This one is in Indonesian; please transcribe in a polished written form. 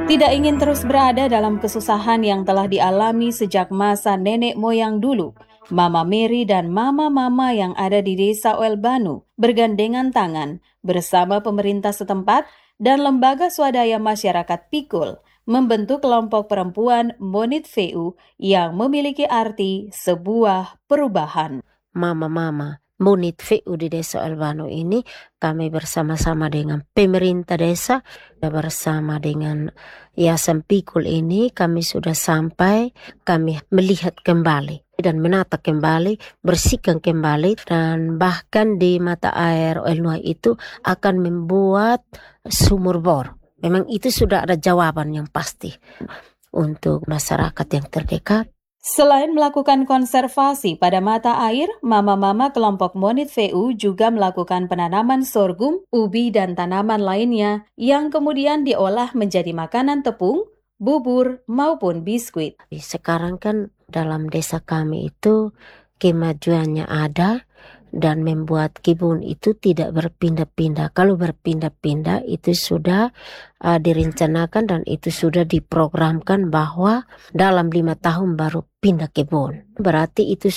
Tidak ingin terus berada dalam kesusahan yang telah dialami sejak masa nenek moyang dulu, Mama Mary dan mama-mama yang ada di desa Oelbanu bergandengan tangan bersama pemerintah setempat dan lembaga swadaya masyarakat Pikul membentuk kelompok perempuan Monit VU yang memiliki arti sebuah perubahan. Mama-mama Monit VU di Desa Oelbanu ini, kami bersama-sama dengan pemerintah desa dan bersama dengan Yayasan Pikul ini, kami sudah sampai, kami melihat kembali dan menata kembali, bersihkan kembali, dan bahkan di mata air Oelnuai itu akan membuat sumur bor. Memang itu sudah ada jawaban yang pasti untuk masyarakat yang terdekat. Selain melakukan konservasi pada mata air, mama-mama kelompok Monit VU juga melakukan penanaman sorghum, ubi, dan tanaman lainnya yang kemudian diolah menjadi makanan tepung, bubur, maupun biskuit. Sekarang kan dalam desa kami itu kemajuannya ada dan membuat kebun itu tidak berpindah-pindah. Kalau berpindah-pindah itu sudah direncanakan dan itu sudah diprogramkan bahwa dalam 5 tahun baru pindah kebun. Berarti itu